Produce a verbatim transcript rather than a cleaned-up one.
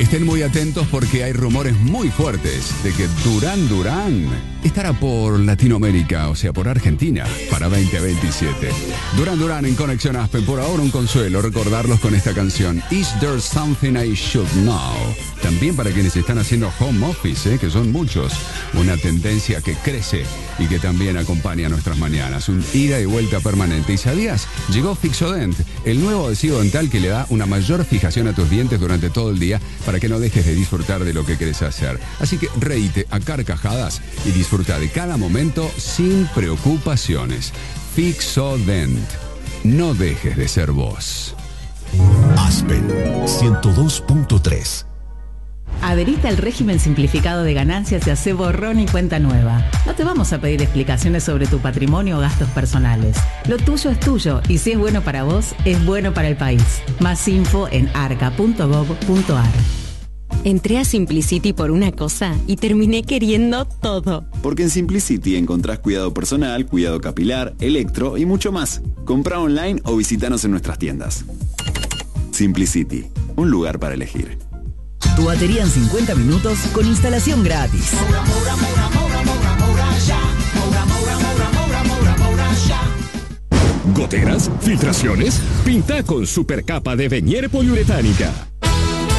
Estén muy atentos porque hay rumores muy fuertes de que Durán Durán estará por Latinoamérica, o sea, por Argentina, para veinte veintisiete. Durán Durán en Conexión Aspen, por ahora un consuelo recordarlos con esta canción, Is There Something I Should Know? También para quienes están haciendo home office, ¿eh? Que son muchos, una tendencia que crece y que también acompaña nuestras mañanas, un ida y vuelta permanente. ¿Y sabías? Llegó Fixodent, el nuevo adhesivo dental que le da una mayor fijación a tus dientes durante todo el día para que no dejes de disfrutar de lo que querés hacer. Así que reíte a carcajadas y disfruta de cada momento sin preocupaciones. Fixodent. No dejes de ser vos. Aspen ciento dos punto tres. Adherite al régimen simplificado de ganancias y hace borrón y cuenta nueva. No te vamos a pedir explicaciones sobre tu patrimonio o gastos personales. Lo tuyo es tuyo y si es bueno para vos, es bueno para el país. Más info en arca punto gov punto ar. Entré a Simplicity por una cosa y terminé queriendo todo. Porque en Simplicity encontrás cuidado personal, cuidado capilar, electro y mucho más. Compra online o visítanos en nuestras tiendas. Simplicity, un lugar para elegir. Tu batería en cincuenta minutos con instalación gratis. ¿Goteras? ¿Filtraciones? Pinta con supercapa de Venier poliuretánica.